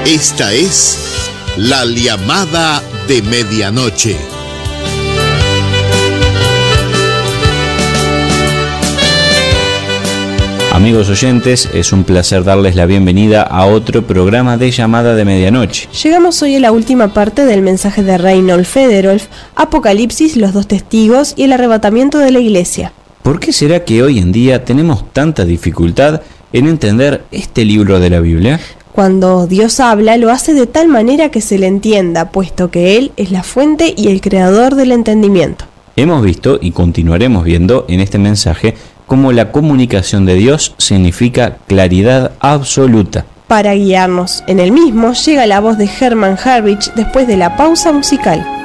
Esta es la llamada de medianoche. Amigos oyentes, es un placer darles la bienvenida a otro programa de Llamada de Medianoche. Llegamos hoy a la última parte del mensaje de Reinhold Federolf, Apocalipsis, los dos testigos y el arrebatamiento de la iglesia. ¿Por qué será que hoy en día tenemos tanta dificultad en entender este libro de la Biblia? Cuando Dios habla, lo hace de tal manera que se le entienda, puesto que Él es la fuente y el creador del entendimiento. Hemos visto y continuaremos viendo en este mensaje cómo la comunicación de Dios significa claridad absoluta. Para guiarnos en el mismo, llega la voz de Hermann Harrich después de la pausa musical.